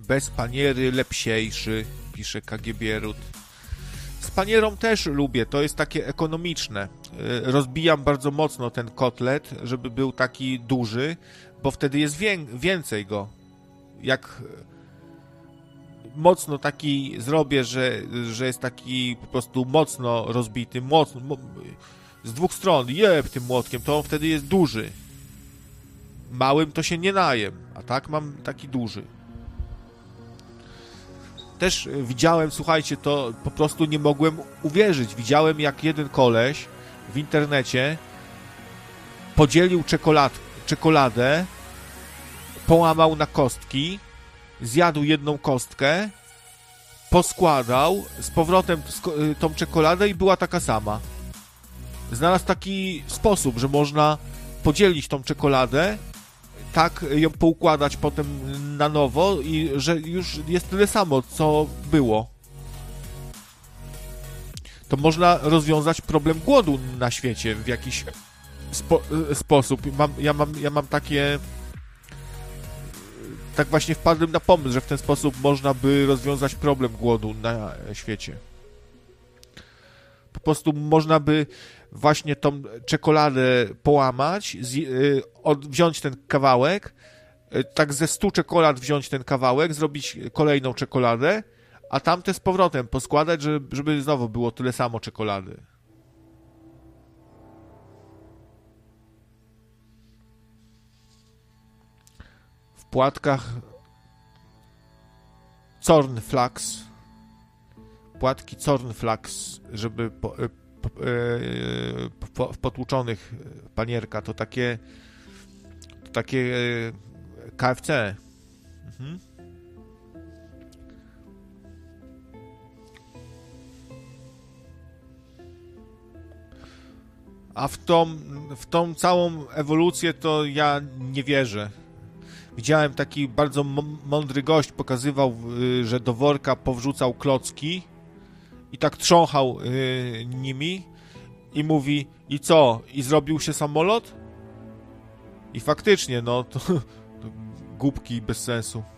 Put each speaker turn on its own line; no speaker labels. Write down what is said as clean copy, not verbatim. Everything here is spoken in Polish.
bez paniery lepsiejszy, pisze KG Bierut. Z panierą też lubię, to jest takie ekonomiczne. Rozbijam bardzo mocno ten kotlet, żeby był taki duży, bo wtedy jest więcej go. Jak mocno taki zrobię, że jest taki po prostu mocno rozbity, z dwóch stron jeb tym młotkiem, to on wtedy jest duży. Małym to się nie najem, a tak mam taki duży. Też widziałem, słuchajcie, to po prostu nie mogłem uwierzyć. Widziałem, jak jeden koleś w internecie podzielił czekoladę, połamał na kostki, zjadł jedną kostkę, poskładał z powrotem tą czekoladę i była taka sama. Znalazł taki sposób, że można podzielić tą czekoladę, tak ją poukładać potem na nowo i że już jest tyle samo, co było. To można rozwiązać problem głodu na świecie w jakiś sposób. Ja mam takie... Tak właśnie wpadłem na pomysł, że w ten sposób można by rozwiązać problem głodu na świecie. Po prostu można by właśnie tą czekoladę połamać, wziąć ten kawałek, tak ze 100 czekolad wziąć ten kawałek, zrobić kolejną czekoladę, a tamte z powrotem poskładać, żeby znowu było tyle samo czekolady. W płatkach płatki cornflakes, żeby w potłuczonych panierka, to takie KFC. Mhm. A w tą całą ewolucję to ja nie wierzę. Widziałem taki bardzo mądry gość, pokazywał, że do worka powrzucał klocki i tak trząchał nimi i mówi, i co? I zrobił się samolot? I faktycznie, no to głupki bez sensu.